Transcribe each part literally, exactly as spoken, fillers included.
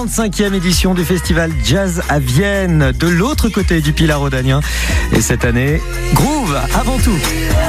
trente-cinquième édition du festival Jazz à Vienne, de l'autre côté du Pilat rhodanien. Et cette année, groove avant tout.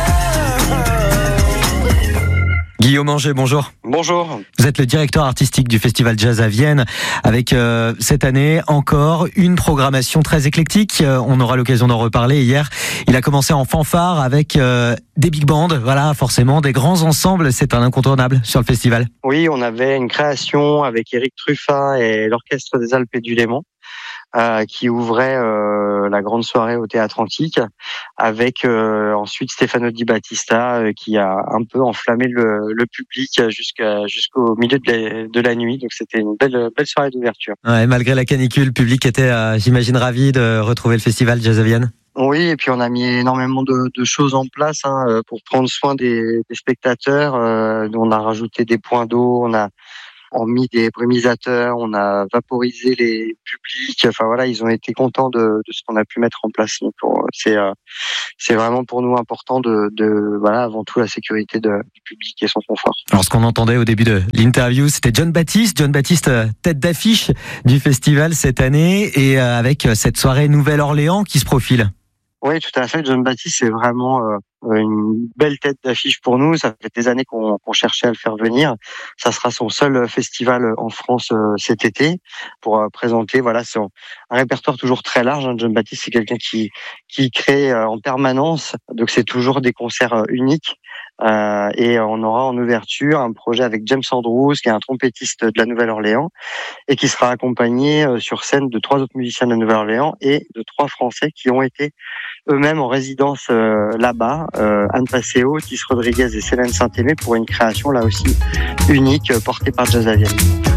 Guillaume Anger, bonjour. Bonjour. Vous êtes le directeur artistique du festival Jazz à Vienne, avec euh, cette année encore une programmation très éclectique. Euh, on aura l'occasion d'en reparler. Hier, il a commencé en fanfare avec euh, des big bands, voilà, forcément des grands ensembles. C'est un incontournable sur le festival. Oui, on avait une création avec Eric Truffat et l'Orchestre des Alpes et du Léman. Euh, qui ouvrait euh, la grande soirée au Théâtre Antique, avec euh, ensuite Stefano Di Battista euh, qui a un peu enflammé le, le public jusqu'à, jusqu'au milieu de la, de la nuit. Donc c'était une belle, belle soirée d'ouverture. Ouais, malgré la canicule, le public était, euh, j'imagine, ravi de retrouver le festival Jazz à Vienne. Oui, et puis on a mis énormément de, de choses en place hein, pour prendre soin des, des spectateurs. Euh, on a rajouté des points d'eau, on a On a mis des brumisateurs, on a vaporisé les publics. Enfin voilà, ils ont été contents de, de ce qu'on a pu mettre en place. Donc c'est euh, c'est vraiment pour nous important de, de voilà avant tout la sécurité de, du public et son confort. Alors ce qu'on entendait au début de l'interview, c'était John Baptiste, John Baptiste tête d'affiche du festival cette année et avec cette soirée Nouvelle-Orléans qui se profile. Oui, tout à fait. John Baptiste, c'est vraiment euh, une belle tête d'affiche pour nous. Ça fait des années qu'on, qu'on cherchait à le faire venir. Ça sera son seul festival en France euh, cet été pour euh, présenter. Voilà, c'est un répertoire toujours très large. Hein. John Baptiste, c'est quelqu'un qui qui crée euh, en permanence. Donc c'est toujours des concerts euh, uniques. Euh, et on aura en ouverture un projet avec James Andrews, qui est un trompettiste de la Nouvelle-Orléans, et qui sera accompagné euh, sur scène de trois autres musiciens de la Nouvelle-Orléans et de trois Français qui ont été eux-mêmes en résidence euh, là-bas, euh, Anne Passeo, Tis Rodriguez et Célène Saint-Aimé, pour une création là aussi unique euh, portée par Jazz à Vienne.